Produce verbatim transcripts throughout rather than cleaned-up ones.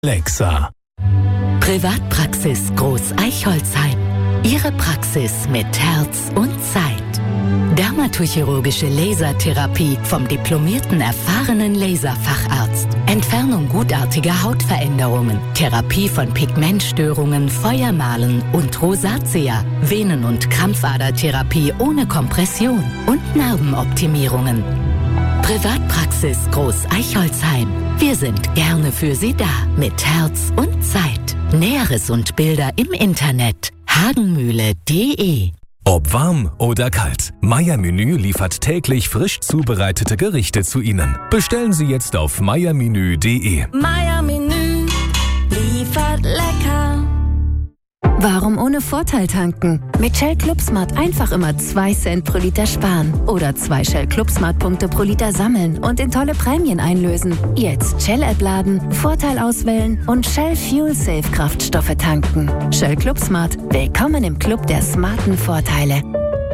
Lexa. Privatpraxis Groß Eichholzheim. Ihre Praxis mit Herz und Zeit. Dermatochirurgische Lasertherapie vom diplomierten, erfahrenen Laserfacharzt. Entfernung gutartiger Hautveränderungen. Therapie von Pigmentstörungen, Feuermalen und Rosatia. Venen- und Krampfadertherapie ohne Kompression. Und Narbenoptimierungen. Privatpraxis Groß Eichholzheim. Wir sind gerne für Sie da. Mit Herz und Zeit. Näheres und Bilder im Internet. hagenmühle punkt de. Ob warm oder kalt, Meier Menü liefert täglich frisch zubereitete Gerichte zu Ihnen. Bestellen Sie jetzt auf meier menü punkt de. Meier Menü liefert lecker. Warum ohne Vorteil tanken? Mit Shell ClubSmart einfach immer zwei Cent pro Liter sparen. Oder zwei Shell ClubSmart-Punkte pro Liter sammeln und in tolle Prämien einlösen. Jetzt Shell-App laden, Vorteil auswählen und Shell Fuel Safe Kraftstoffe tanken. Shell ClubSmart. Willkommen im Club der smarten Vorteile.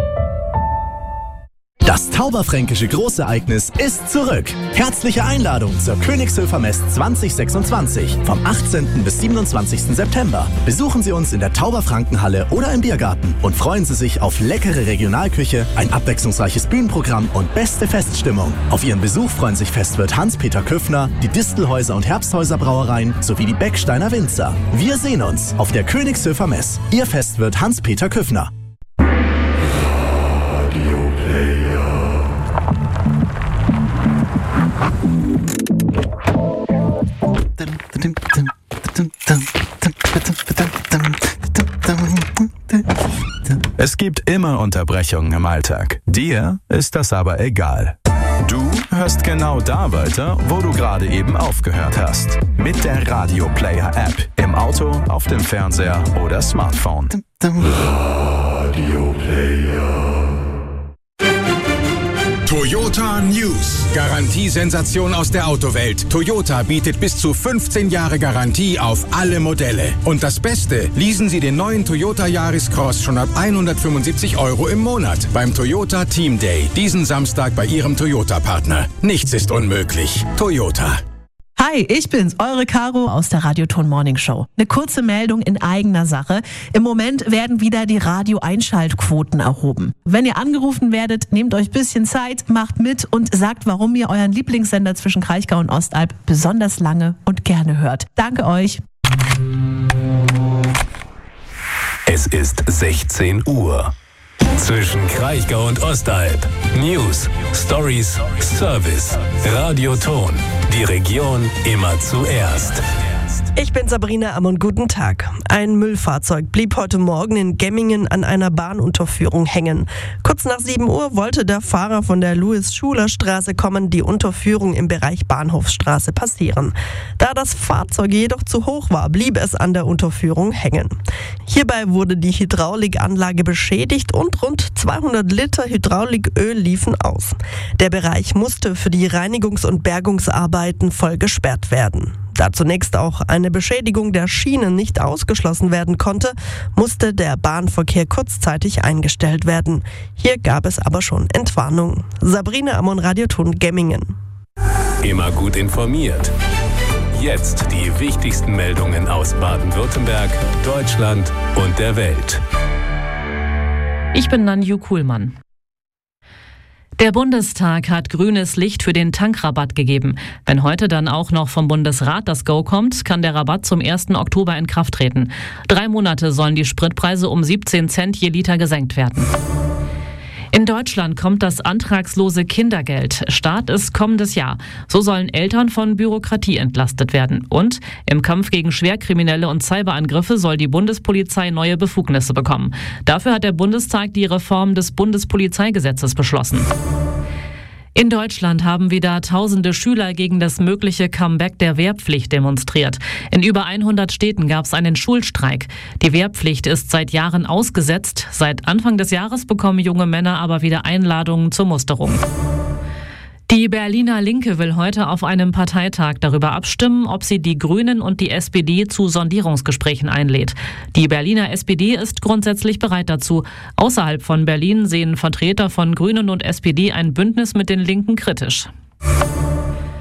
Das Tauberfränkische Großereignis ist zurück. Herzliche Einladung zur Königshöfer Mess zwanzig sechsundzwanzig vom achtzehnten bis siebenundzwanzigsten September. Besuchen Sie uns in der Tauberfrankenhalle oder im Biergarten und freuen Sie sich auf leckere Regionalküche, ein abwechslungsreiches Bühnenprogramm und beste Feststimmung. Auf Ihren Besuch freuen sich Festwirt Hans-Peter Küffner, die Distelhäuser und Herbsthäuser Brauereien sowie die Becksteiner Winzer. Wir sehen uns auf der Königshöfer Mess. Ihr Festwirt Hans-Peter Küffner. Es gibt immer Unterbrechungen im Alltag. Dir ist das aber egal. Du hörst genau da weiter, wo du gerade eben aufgehört hast. Mit der Radio Player App. Im Auto, auf dem Fernseher oder Smartphone. Radio Player. Toyota News. Garantiesensation aus der Autowelt. Toyota bietet bis zu fünfzehn Jahre Garantie auf alle Modelle. Und das Beste, leasen Sie den neuen Toyota Yaris Cross schon ab hundertfünfundsiebzig Euro im Monat beim Toyota Team Day. Diesen Samstag bei Ihrem Toyota-Partner. Nichts ist unmöglich. Toyota. Hi, ich bin's, eure Caro aus der Radioton Morning Show. Eine kurze Meldung in eigener Sache. Im Moment werden wieder die Radio-Einschaltquoten erhoben. Wenn ihr angerufen werdet, nehmt euch ein bisschen Zeit, macht mit und sagt, warum ihr euren Lieblingssender zwischen Kraichgau und Ostalb besonders lange und gerne hört. Danke euch. Es ist sechzehn Uhr. Zwischen Kraichgau und Ostalb. News, Stories, Service. Radioton. Die Region immer zuerst. Ich bin Sabrina Ammon, guten Tag. Ein Müllfahrzeug blieb heute Morgen in Gemmingen an einer Bahnunterführung hängen. Kurz nach sieben Uhr wollte der Fahrer von der Louis-Schuler-Straße kommen, die Unterführung im Bereich Bahnhofsstraße passieren. Da das Fahrzeug jedoch zu hoch war, blieb es an der Unterführung hängen. Hierbei wurde die Hydraulikanlage beschädigt und rund zweihundert Liter Hydrauliköl liefen aus. Der Bereich musste für die Reinigungs- und Bergungsarbeiten voll gesperrt werden. Da zunächst auch eine Beschädigung der Schienen nicht ausgeschlossen werden konnte, musste der Bahnverkehr kurzzeitig eingestellt werden. Hier gab es aber schon Entwarnung. Sabrina Ammon, Radioton Gemmingen. Immer gut informiert. Jetzt die wichtigsten Meldungen aus Baden-Württemberg, Deutschland und der Welt. Ich bin Nanju Kuhlmann. Der Bundestag hat grünes Licht für den Tankrabatt gegeben. Wenn heute dann auch noch vom Bundesrat das Go kommt, kann der Rabatt zum ersten Oktober in Kraft treten. Drei Monate sollen die Spritpreise um siebzehn Cent je Liter gesenkt werden. In Deutschland kommt das antragslose Kindergeld. Start ist kommendes Jahr. So sollen Eltern von Bürokratie entlastet werden. Und im Kampf gegen Schwerkriminelle und Cyberangriffe soll die Bundespolizei neue Befugnisse bekommen. Dafür hat der Bundestag die Reform des Bundespolizeigesetzes beschlossen. In Deutschland haben wieder tausende Schüler gegen das mögliche Comeback der Wehrpflicht demonstriert. In über hundert Städten gab es einen Schulstreik. Die Wehrpflicht ist seit Jahren ausgesetzt. Seit Anfang des Jahres bekommen junge Männer aber wieder Einladungen zur Musterung. Die Berliner Linke will heute auf einem Parteitag darüber abstimmen, ob sie die Grünen und die S P D zu Sondierungsgesprächen einlädt. Die Berliner S P D ist grundsätzlich bereit dazu. Außerhalb von Berlin sehen Vertreter von Grünen und S P D ein Bündnis mit den Linken kritisch.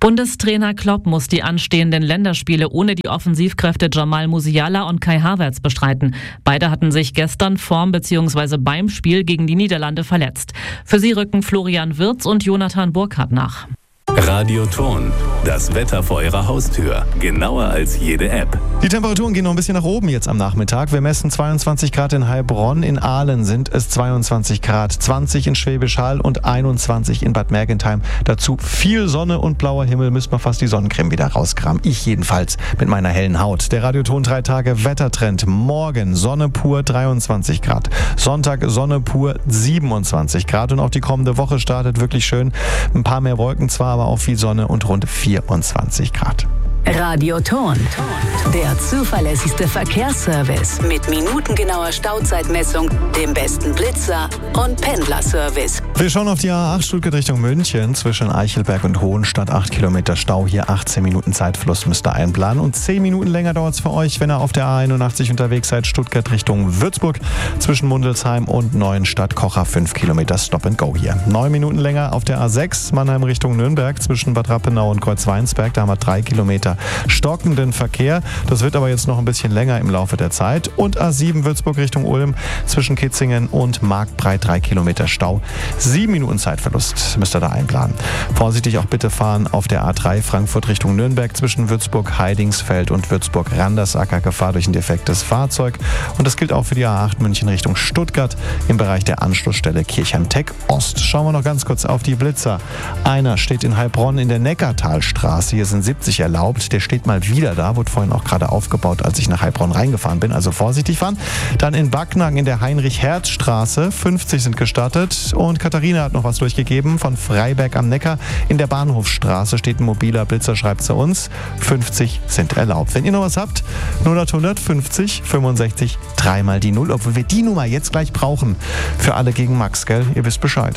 Bundestrainer Klopp muss die anstehenden Länderspiele ohne die Offensivkräfte Jamal Musiala und Kai Havertz bestreiten. Beide hatten sich gestern vorm bzw. beim Spiel gegen die Niederlande verletzt. Für sie rücken Florian Wirtz und Jonathan Burkhardt nach. Radio Ton, das Wetter vor Ihrer Haustür. Genauer als jede App. Die Temperaturen gehen noch ein bisschen nach oben jetzt am Nachmittag. Wir messen zweiundzwanzig Grad in Heilbronn. In Aalen sind es zweiundzwanzig Grad, zwanzig in Schwäbisch Hall und einundzwanzig in Bad Mergentheim. Dazu viel Sonne und blauer Himmel. Müssen wir fast die Sonnencreme wieder rauskramen. Ich jedenfalls mit meiner hellen Haut. Der Radioton drei Tage Wettertrend. Morgen Sonne pur dreiundzwanzig Grad. Sonntag Sonne pur siebenundzwanzig Grad. Und auch die kommende Woche startet wirklich schön. Ein paar mehr Wolken zwar, aber auch viel Sonne und rund vierundzwanzig Grad. Radioton, der zuverlässigste Verkehrsservice mit minutengenauer Stauzeitmessung, dem besten Blitzer und Pendlerservice. Wir schauen auf die A acht Stuttgart Richtung München. Zwischen Eichelberg und Hohenstadt acht Kilometer Stau. Hier achtzehn Minuten Zeitfluss müsst ihr einplanen. Und zehn Minuten länger dauert es für euch, wenn ihr auf der A einundachtzig unterwegs seid. Stuttgart Richtung Würzburg. Zwischen Mundelsheim und Neuenstadt Kocher fünf Kilometer Stop and Go hier. neun Minuten länger auf der A sechs Mannheim Richtung Nürnberg. Zwischen Bad Rappenau und Kreuzweinsberg. Da haben wir drei Kilometer stockenden Verkehr. Das wird aber jetzt noch ein bisschen länger im Laufe der Zeit. Und A sieben Würzburg Richtung Ulm zwischen Kitzingen und Marktbreit drei Kilometer Stau. Sieben Minuten Zeitverlust müsst ihr da einplanen. Vorsichtig auch bitte fahren auf der A drei Frankfurt Richtung Nürnberg zwischen Würzburg Heidingsfeld und Würzburg Randersacker. Gefahr durch ein defektes Fahrzeug. Und das gilt auch für die A acht München Richtung Stuttgart im Bereich der Anschlussstelle Kirchheim-Tech Ost. Schauen wir noch ganz kurz auf die Blitzer. Einer steht in Heilbronn in der Neckartalstraße. Hier sind siebzig erlaubt. Der steht mal wieder da, wurde vorhin auch gerade aufgebaut, als ich nach Heilbronn reingefahren bin, also vorsichtig fahren. Dann in Backnang in der Heinrich-Herz-Straße, fünfzig sind gestartet und Katharina hat noch was durchgegeben, von Freiberg am Neckar in der Bahnhofstraße steht ein mobiler Blitzer, schreibt zu uns, fünfzig sind erlaubt. Wenn ihr noch was habt, null acht hundert fünfzig fünfundsechzig, dreimal die Null, obwohl wir die Nummer jetzt gleich brauchen für alle gegen Max, gell? Ihr wisst Bescheid.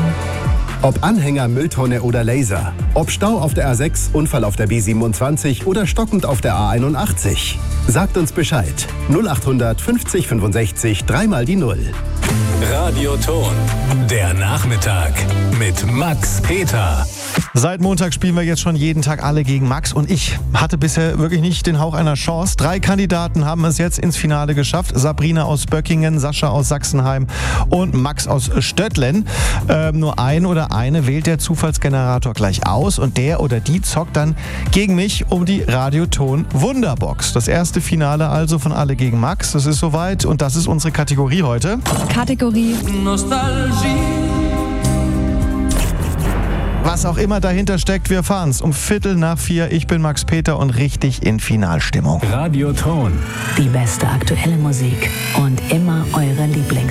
Ob Anhänger, Mülltonne oder Laser. Ob Stau auf der A sechs, Unfall auf der B siebenundzwanzig oder stockend auf der A einundachtzig. Sagt uns Bescheid. null acht hundert fünfzig fünfundsechzig, dreimal die Null. Radioton, der Nachmittag mit Max Peter. Seit Montag spielen wir jetzt schon jeden Tag alle gegen Max und ich hatte bisher wirklich nicht den Hauch einer Chance. Drei Kandidaten haben es jetzt ins Finale geschafft. Sabrina aus Böckingen, Sascha aus Sachsenheim und Max aus Stöttlen. Ähm, nur ein oder eine wählt der Zufallsgenerator gleich aus und der oder die zockt dann gegen mich um die Radioton Wunderbox. Das erste Finale also von Alle gegen Max. Das ist soweit und das ist unsere Kategorie heute. Kategorie Nostalgie. Was auch immer dahinter steckt, wir fahren's um Viertel nach vier. Ich bin Max Peter und richtig in Finalstimmung. Radioton. Die beste aktuelle Musik und immer eure Lieblings.